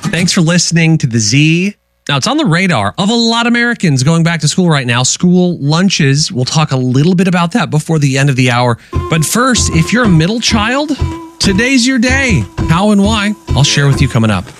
Thanks for listening to The Z. Now, it's on the radar of a lot of Americans going back to school right now. School lunches. We'll talk a little bit about that before the end of the hour. But first, if you're a middle child, today's your day. How and why? I'll share with you coming up.